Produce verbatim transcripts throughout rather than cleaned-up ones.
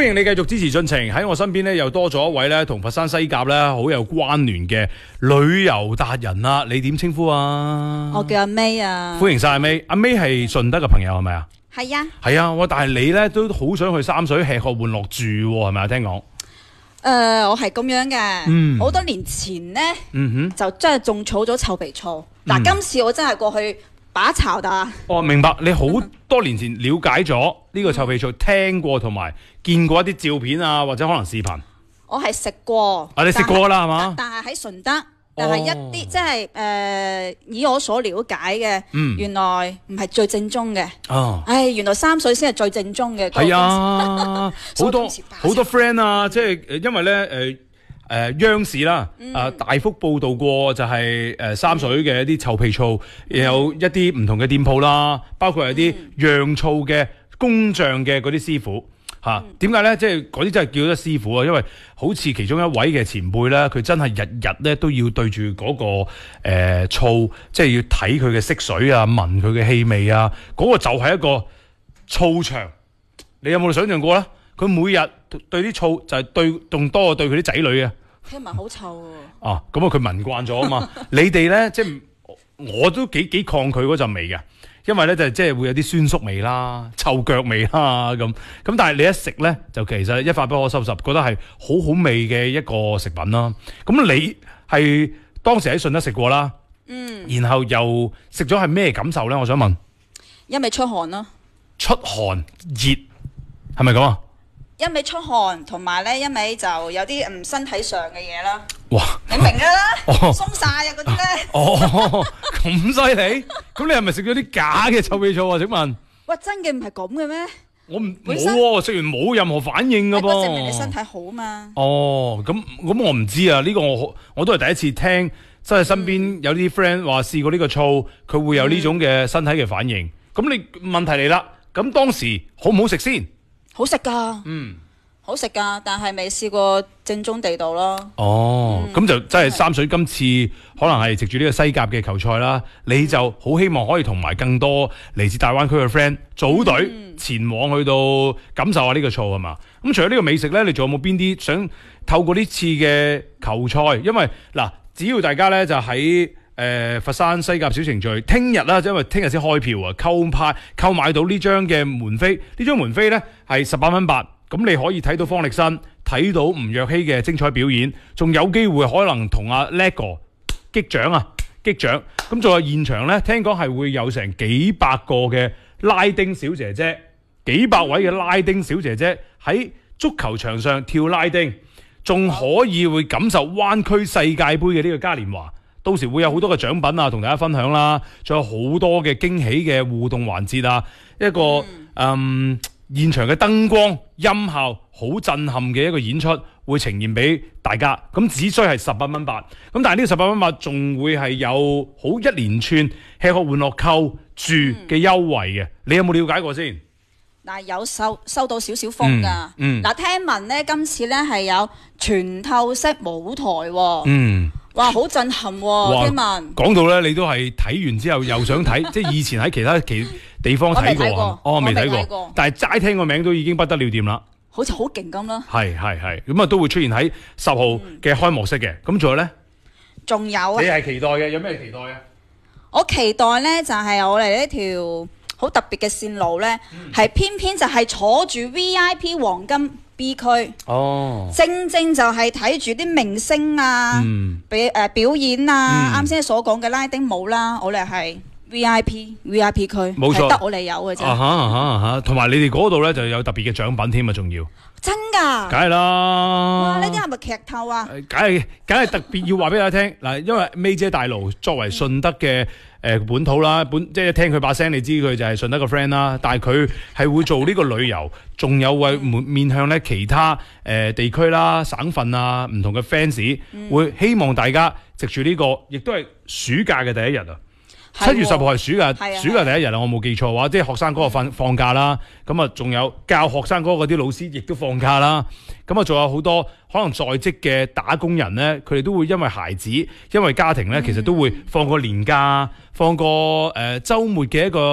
歡迎你繼續支持進程。喺我身邊咧又多咗一位咧同佛山西甲咧好有關聯嘅旅遊達人啦。你點稱呼啊？ 我叫阿 May 啊。 歡迎晒阿 May。阿 May 係順德嘅朋友係咪啊？ 係啊。 係啊，我但係你咧都好想去三水吃喝玩樂住係咪啊？聽講。 誒、呃，我係咁樣嘅。 嗯。 好多年前呢， 嗯哼， 就真係種草咗臭皮醋。嗱、嗯，今次我真係過去把炒㗎。 哦，明白。你好多年前了解咗呢個臭皮醋，嗯、聽過同埋見過一啲照片啊，或者可能視頻。 我係食過。 啊，你食過啦係嘛？ 但係喺順德，但係一啲、哦、即係誒、呃，以我所了解嘅、嗯，原來唔係最正宗嘅。哦，唉，原來三水先係最正宗嘅。 係啊，好多好多 friend 啊，即係因為咧誒。呃誒、呃、央視啦，嗯呃，大幅報導過就係、是呃、三水嘅一啲臭皮醋，嗯、有一啲唔同嘅店鋪啦，包括係啲釀醋嘅工匠嘅嗰啲師傅嚇。點解咧？即係嗰啲真係叫得師傅啊，因為好似其中一位嘅前輩咧，佢真係日日咧都要對住嗰、那個、呃、醋，即係要睇佢嘅色水啊，聞佢嘅氣味啊，嗰、那個就係一個醋場。你有冇想象過咧？佢每日對啲醋就係對仲多過對佢啲仔女啊！ 聽聞好臭喎！ 哦，咁啊佢聞慣咗啊嘛！你哋咧即係我都幾幾抗拒嗰陣味嘅，因為咧就即係會有啲酸縮味啦、臭腳味啦咁。咁但係你一食咧，就其實一發不可收拾，覺得係好好味嘅一個食品啦。咁你係當時喺順德食過啦，嗯，然後又食咗係咩感受咧？我想問， 一味出汗咯，出汗熱係咪咁啊？ 一味出汗，同埋咧一味就有啲唔身體上嘅嘢啦。 哇！ 你明㗎啦， 哦、 鬆晒啊嗰啲咧。 哦，咁犀利！咁你係咪食咗啲假嘅臭皮醋啊？請問？ 喂，真嘅唔係咁嘅咩？ 我唔冇喎，食完冇任何反應㗎噃。 嗰證明你身體好嘛？ 哦，咁咁我唔知啊。呢、呢個我我都係第一次聽，即係身邊有啲 friend 話試過呢個醋，佢會有呢種嘅身體嘅反應。咁、嗯、你問題嚟啦，咁當時好唔好食先？ 好食噶，嗯，好食噶，但係未試過正宗地道咯。 哦，咁、嗯、就真係三水今次可能係藉住呢個西甲嘅球賽啦，你就好希望可以同埋更多嚟自大灣區嘅 friend 組隊前往去到感受下呢個醋係嘛？咁除咗呢個美食呢，你仲有冇邊啲想透過呢次嘅球賽？因為嗱，只要大家呢就喺誒、呃、佛山西甲小程序，聽日啦，因為聽日先開票啊，購派購買到呢張嘅門飛，呢張門飛呢係十八蚊八，咁你可以睇到方力申，睇到吳若希嘅精彩表演，仲有機會可能同阿叻哥擊掌啊，擊掌，咁仲有現場呢，聽講係會有成幾百個嘅拉丁小姐姐，幾百位嘅拉丁小姐姐喺足球場上跳拉丁，仲可以會感受灣區世界盃嘅呢個嘉年華。到時會有好多嘅獎品啊，同大家分享啦，仲有好多嘅驚喜嘅互動環節啊，一個嗯，嗯現場嘅燈光音效好震撼嘅一個演出會呈現俾大家。咁只需係十八蚊八，咁但係呢個十八蚊八仲會係有好一連串吃喝玩樂購住嘅優惠嘅、嗯。你有冇了解過先？ 嗱，有收收到少少風㗎。嗱、嗯嗯，聽聞咧今次咧係有全透式舞台喎。嗯。哇，好震撼喎、啊！聽聞講到咧，你都係睇完之後又想睇，即係以前喺其他其地方睇過，過，哦，未睇過，過，但係齋聽個名都已經不得了掂啦， 好似好勁咁啦。係係係，咁啊都會出現喺十號嘅開幕式嘅，咁仲有咧？ 仲有啊？ 你係期待嘅，有咩期待啊？ 我期待咧就係、是、我哋呢條好特別嘅線路咧，係、嗯、偏偏就係坐住 V I P 黃金 B 區，哦，正正就係睇住啲明星啊，嗯、比誒、呃、表演啊，啱先所講嘅拉丁舞啦，我哋係 V I P V I P 區，冇錯，得我哋有嘅啫。啊哈啊哈啊哈， 同埋你哋嗰度咧就有特別嘅獎品添啊，仲要真㗎， 梗係啦。 哇，呢啲係咪劇透啊？ 梗係梗係特別要話俾大家聽嗱，因為 May 姐大佬作為順德嘅。誒本土啦，本即係聽佢把聲，你知佢就係順德個 friend 啦。但係佢係會做呢個旅遊，仲有為面向咧其他誒地區啦、省份啊唔同嘅 fans，會希望大家藉住呢個，亦都係暑假嘅第一日啊。七月十號係暑假，暑假第一日啊！我冇記錯嘅話，即係學生嗰個放放假啦。咁啊，仲有教學生嗰個啲老師亦都放假啦。咁啊，仲有好多可能在職嘅打工人咧，佢哋都會因為孩子、因為家庭咧，其實都會放個年假、放個誒週末嘅一個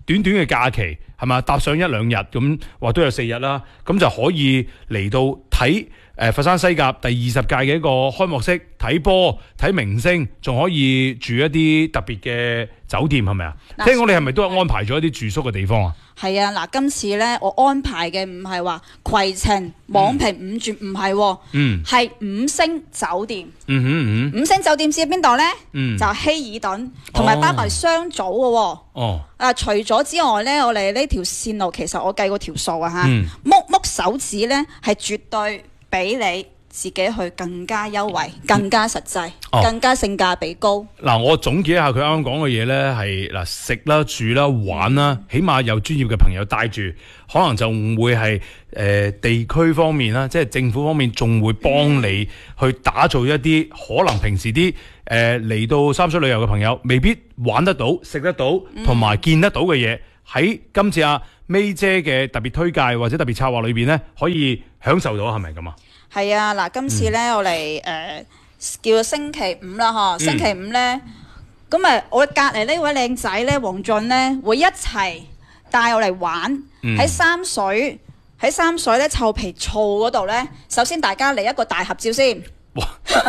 短短嘅假期係嘛，搭上一兩日咁，話都有四日啦，咁就可以嚟到睇誒佛山西甲第二十屆嘅一個開幕式，睇波睇明星，仲可以住一啲特別嘅酒店係咪啊？聽講你係咪都有安排咗一啲住宿嘅地方啊？ 係啊，嗱，今次咧我安排嘅唔係話攜程網評五住，唔係喎， 嗯， 係五星酒店。 嗯哼嗯哼，五星酒店知喺邊度咧？ 嗯， 就希爾頓，同埋包埋雙組嘅喎。 哦， 啊，除咗之外咧，我哋呢條線路其實我計過條數啊嚇， 嗯， 木木手指咧係絕對比你自己去更加優惠、更加實際、 哦、 更加性價比高。嗱， 我總結一下佢啱啱講嘅嘢咧，係嗱食啦、住啦、玩啦，起碼有專業嘅朋友帶住，可能就唔會係誒、呃、地區方面啦，即係政府方面仲會幫你去打造一啲、嗯、可能平時啲誒嚟到三水旅遊嘅朋友未必玩得到、食得到同埋見得到嘅嘢，喺今次阿 May 姐嘅特別推介或者特別策劃裏邊咧，可以享受到，係咪咁啊？係啊，嗱，今次咧、嗯、我嚟誒、呃、叫做星期五啦，嗬、嗯，星期五咧，咁啊，我隔離呢位靚仔咧，黃俊咧，會一齊帶我嚟玩喺、嗯、三水，喺三水咧臭皮槽嗰度咧，首先大家嚟一個大合照先。哇！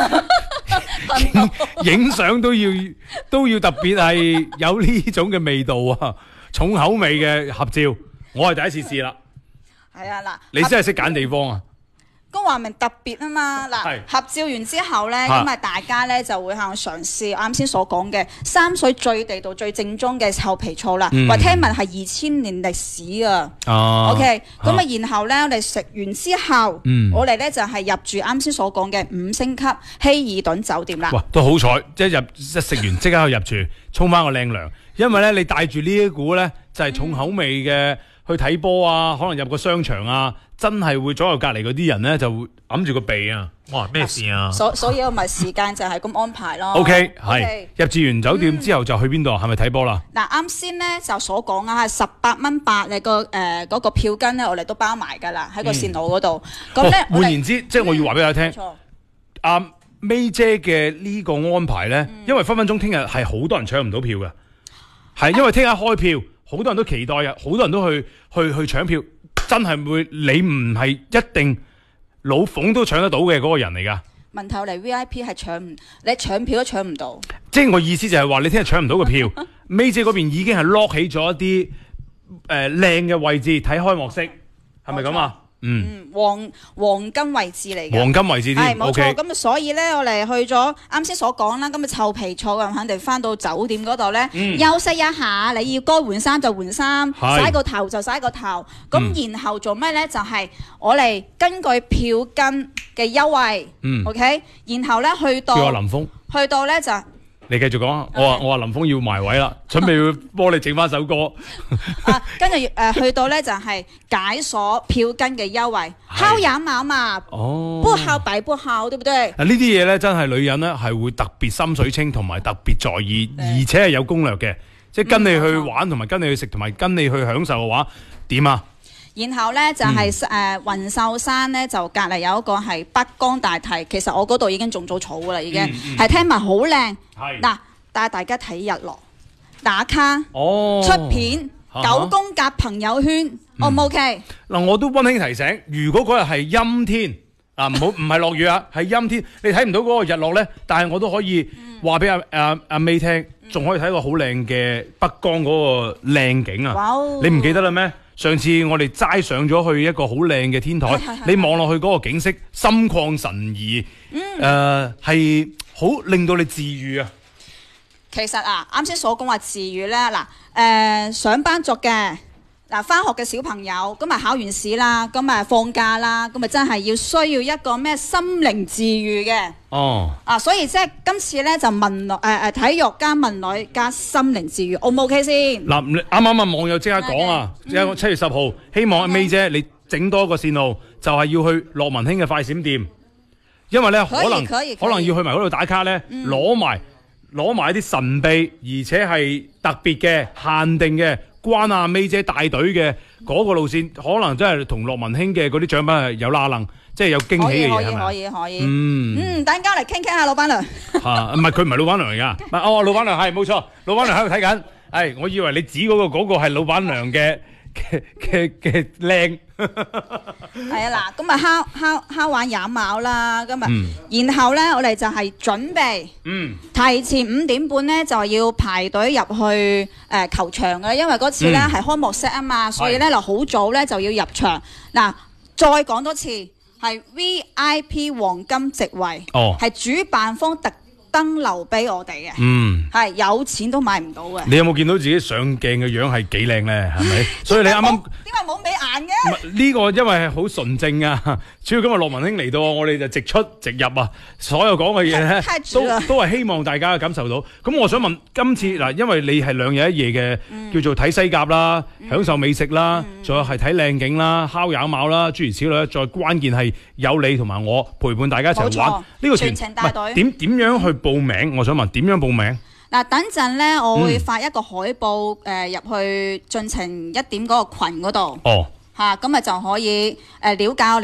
影相都要都要特別係有呢種嘅味道啊，重口味嘅合照，我係第一次試啦。係啊，嗱，你真係識揀地方啊！ 都話明特別啊嘛，嗱，合照完之後咧，咁啊大家咧就會向嘗試啱先所講嘅三水最地道、最正宗嘅臭皮醋啦。話、嗯、聽聞係二千年歷史啊。哦 OK， 咁啊，然後咧我哋食完之後，嗯、我哋咧就係入住啱先所講嘅五星級希爾頓酒店啦。哇， 都好彩，即係入即食完即刻去入住，沖翻個靚涼。因為咧你帶住呢一股咧就係、是、重口味嘅、嗯、去睇波啊，可能入個商場啊。真係會左右隔離嗰啲人咧，就會揞住個鼻啊！哇，咩事啊？所所以我咪時間就係咁安排咯。 O K， 係入住完酒店之後就去邊度？係咪睇波啦？ 嗱，啱先咧就所講啊，係十八蚊八你個誒嗰個票根咧，我哋都包埋㗎啦，喺個線路嗰度。咁咧換言之，即係我要話俾大家聽，阿 May 姐嘅呢個安排咧，因為分分鐘聽日係好多人搶唔到票嘅，係因為聽日開票，好多人都期待啊，好多人都去去去搶票。真係會，你唔係一定老馮都搶得到嘅嗰個人嚟㗎。 問題我嚟 V I P 係搶唔，你搶票都搶唔到。 即係我意思就係話，你聽日搶唔到個票，May 姐嗰邊已經係 lock 起咗一啲誒靚嘅位置睇開幕式，係咪咁啊？嗯， 黃黃金位置嚟嘅， 黃金位置添， 係冇錯。咁、okay. 所以咧，我哋去咗啱先所講啦，咁啊臭皮醋咁，肯定翻到酒店嗰度咧，休息一下。你要該換衫就換衫，洗個頭就洗個頭。咁、嗯、然後做咩咧？就係、是、我哋根據票根嘅優惠、嗯、，OK。然後咧去到， 叫阿林峰， 去到咧就。 你繼續講啊！我話我話林峰要埋位啦，準備要幫你整翻首歌。 啊，跟住誒去到咧就係解鎖票根嘅優惠，敲眼碼嘛。哦，不敲白不敲，對不對？ 啊，呢啲嘢咧真係女人咧係會特別心水清同埋特別在意，而且係有攻略嘅，即係跟你去玩同埋跟你去食同埋跟你去享受嘅話，點啊？ 然後咧就係誒雲秀山咧就隔離有一個係北江大堤，其實我嗰度已經種咗草噶啦，已經係、嗯嗯、聽聞好靚。嗱，帶大家睇日落、打卡、哦、出片、啊、九宮格朋友圈 ，O 唔 OK？嗱、 嗯，我都溫馨提醒，如果嗰日係陰天啊，唔好唔係落雨啊，係陰天，你睇唔到嗰個日落咧，但係我都可以話俾阿阿阿 May 聽，仲可以睇個好靚嘅北江嗰個靚景啊！ 哦、 你唔記得啦咩？上次我哋齋上咗去一個好靚嘅天台，你望落去嗰個景色心曠神怡，誒係好令到你治愈啊！ 其實啊，啱先所講話治愈咧，嗱、呃、誒上班族嘅嗱返學嘅小朋友，咁啊考完試啦，咁啊放假啦，咁啊真係要需要一個咩心靈治愈嘅哦啊，所以即係今次咧就文誒誒體育加文旅加心靈治愈，O 唔 OK 先？ 嗱，啱啱啊網友即刻講啊，即係七月十號，希望阿 May 姐你整多個線路，就係、是、要去樂文興嘅快閃店，因為咧可能可能要去埋嗰度打卡咧，攞埋攞埋一啲神秘而且係特別嘅限定嘅。關阿 May 姐帶隊嘅嗰個路線，可能真係同樂文興嘅嗰啲獎品係有拉楞，即係有驚喜嘅嘢，係咪？ 可以可以可以。嗯嗯，等交嚟傾傾下，老闆娘。 嚇，唔係佢唔係老闆娘嚟㗎，唔係哦，老闆娘係冇錯，老闆娘喺度睇緊。 係，我以為你指嗰、個嗰、個係老闆娘嘅嘅嘅嘅靚。 係啊嗱，咁啊烤烤烤玩飲卯啦，今日， 嗯然後咧我哋就係準備， 嗯， 提前五點半咧就要排隊入去誒、呃、球場嘅，因為嗰次咧係、 嗯、 開幕式啊嘛，所以咧就好早咧就要入場。嗱，再講多次，係 V I P 黃金席位， 哦， 係主辦方特登留俾我哋嘅， 嗯， 係有錢都買唔到嘅。 你有冇見到自己上鏡嘅樣係幾靚咧？係咪？所以你啱啱。 點解冇美顏嘅？ 唔係呢個，因為係好純正啊！主要今日樂文兄嚟到，我哋就直出直入啊！所有講嘅嘢咧，都都係希望大家感受到。咁我想問，今次嗱，因為你係兩日一夜嘅， 嗯、 叫做睇西甲啦， 嗯、 享受美食啦，仲、嗯、有係睇靚景啦、烤咬卯啦，諸如此類。再關鍵係有你同埋我陪伴大家一齊玩呢個團， 全程帶隊。 點點樣去報名？我想問點樣報名？ 嗱，等陣咧，我會發一個海報誒入、呃、去進程一點嗰個羣嗰度。 哦。 嚇，咁咪就可以誒了解我哋